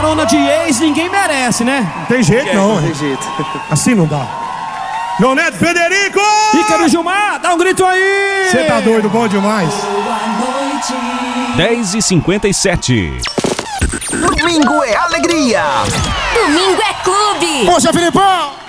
carona de ex, ninguém merece, né? Não tem jeito, não. Não tem jeito. Assim não dá. João Neto, Federico! Ícaro Gilmar, dá um grito aí! Você tá doido, bom demais. Boa noite. 10h57. Domingo é alegria. Domingo é clube. Poxa, Filipão!